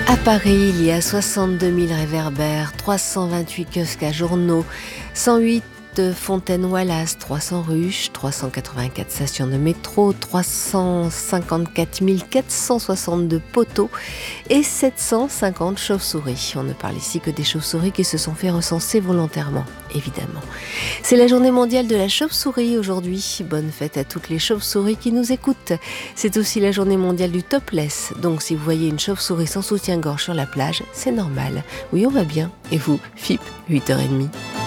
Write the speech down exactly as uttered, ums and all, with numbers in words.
À Paris, il y a soixante-deux mille réverbères, trois cent vingt-huit kiosques à journaux, cent huit fontaines Wallace, trois cents ruches, trois cent quatre-vingt-quatre stations de métro, trois cent cinquante-quatre mille quatre cent soixante-deux poteaux et sept cent cinquante chauves-souris. On ne parle ici que des chauves-souris qui se sont fait recenser volontairement, évidemment. C'est la journée mondiale de la chauve-souris aujourd'hui. Bonne fête à toutes les chauves-souris qui nous écoutent. C'est aussi la journée mondiale du topless. Donc si vous voyez une chauve-souris sans soutien-gorge sur la plage, c'est normal. Oui, on va bien. Et vous, F I P, huit heures trente.